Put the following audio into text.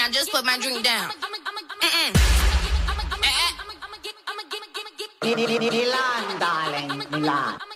I just put my drink down. Milan, darling, Milan.